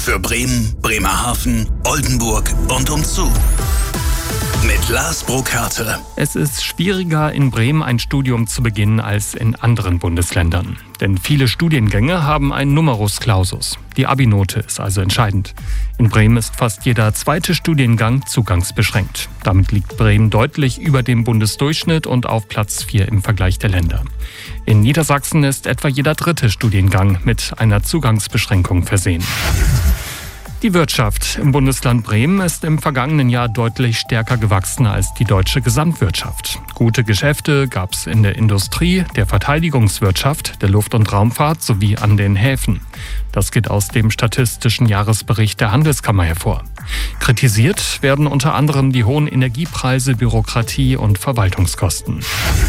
für Bremen, Bremerhaven, Oldenburg und umzu. Mit Lars Burkhardt. Es ist schwieriger, in Bremen ein Studium zu beginnen als in anderen Bundesländern. Denn viele Studiengänge haben einen Numerus Clausus. Die Abi-Note ist also entscheidend. In Bremen ist fast jeder zweite Studiengang zugangsbeschränkt. Damit liegt Bremen deutlich über dem Bundesdurchschnitt und auf Platz 4 im Vergleich der Länder. In Niedersachsen ist etwa jeder dritte Studiengang mit einer Zugangsbeschränkung versehen. Die Wirtschaft im Bundesland Bremen ist im vergangenen Jahr deutlich stärker gewachsen als die deutsche Gesamtwirtschaft. Gute Geschäfte gab es in der Industrie, der Verteidigungswirtschaft, der Luft- und Raumfahrt sowie an den Häfen. Das geht aus dem statistischen Jahresbericht der Handelskammer hervor. Kritisiert werden unter anderem die hohen Energiepreise, Bürokratie und Verwaltungskosten.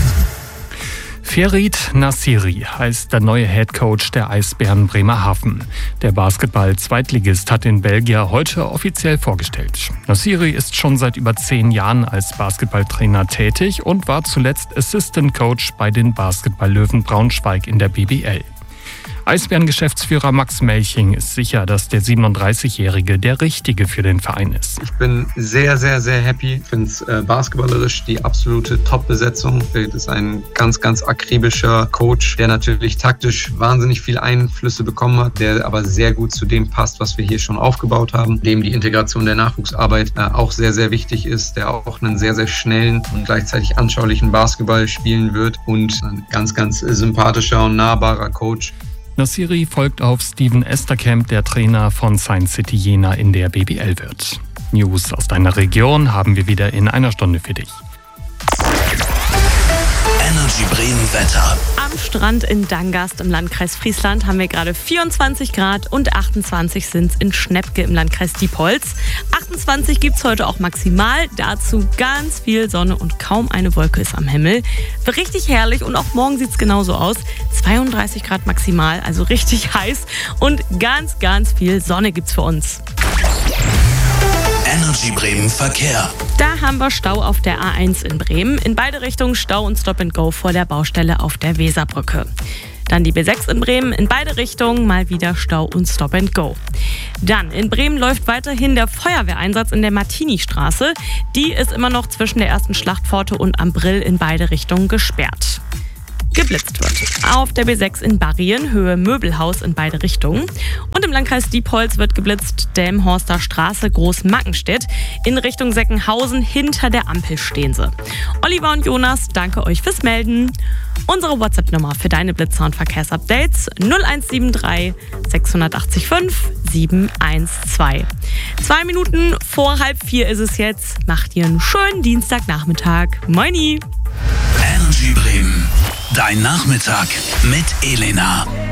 Ferit Nassiri heißt der neue Headcoach der Eisbären Bremerhaven. Der Basketball-Zweitligist hat den Belgier heute offiziell vorgestellt. Nassiri ist schon seit über 10 Jahren als Basketballtrainer tätig und war zuletzt Assistant Coach bei den Basketball-Löwen Braunschweig in der BBL. Eisbären-Geschäftsführer Max Melching ist sicher, dass der 37-Jährige der Richtige für den Verein ist. Ich bin sehr, sehr, sehr happy. Ich finde es basketballerisch die absolute Top-Besetzung. Ferit ist ein ganz, ganz akribischer Coach, der natürlich taktisch wahnsinnig viele Einflüsse bekommen hat, der aber sehr gut zu dem passt, was wir hier schon aufgebaut haben, dem die Integration der Nachwuchsarbeit auch sehr, sehr wichtig ist, der auch einen sehr, sehr schnellen und gleichzeitig anschaulichen Basketball spielen wird und ein ganz, ganz sympathischer und nahbarer Coach. Nassiri folgt auf Steven Esterkamp, der Trainer von Science City Jena in der BBL wird. News aus deiner Region haben wir wieder in einer Stunde für dich. Energy Bremen Wetter. Am Strand in Dangast im Landkreis Friesland haben wir gerade 24 Grad und 28 sind es in Schnepke im Landkreis Diepholz. 28 gibt es heute auch maximal, dazu ganz viel Sonne und kaum eine Wolke ist am Himmel. Richtig herrlich und auch morgen sieht es genauso aus. 32 Grad maximal, also richtig heiß und ganz, ganz viel Sonne gibt's für uns. Energy Bremen Verkehr. Da haben wir Stau auf der A1 in Bremen. In beide Richtungen Stau und Stop-and-Go vor der Baustelle auf der Weserbrücke. Dann die B6 in Bremen, in beide Richtungen mal wieder Stau und Stop-and-Go. Dann in Bremen läuft weiterhin der Feuerwehreinsatz in der Martini-Straße. Die ist immer noch zwischen der ersten Schlachtpforte und am Brill in beide Richtungen gesperrt. Geblitzt wird. Auf der B6 in Barrien, Höhe Möbelhaus in beide Richtungen. Und im Landkreis Diepholz wird geblitzt, Delmhorster Straße, Groß-Mackenstedt. In Richtung Seckenhausen, hinter der Ampel stehen sie. Oliver und Jonas, danke euch fürs Melden. Unsere WhatsApp-Nummer für deine Blitzer- und Verkehrsupdates 0173 685 712. 2 Minuten vor 3:30 ist es jetzt. Macht ihr einen schönen Dienstagnachmittag. Moini! Energy Bremen. Dein Nachmittag mit Elena.